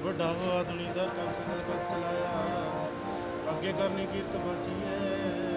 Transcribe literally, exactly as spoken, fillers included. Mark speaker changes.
Speaker 1: ਵੱਡਾ ਹੋਆ ਦੁਨੀਦਾਰ ਕਰ ਸਕਲ ਕਰ ਚਲਾਇਆ ਅੱਗੇ ਕਰਨੀ ਕੀਰਤ ਬਾਚੀਏ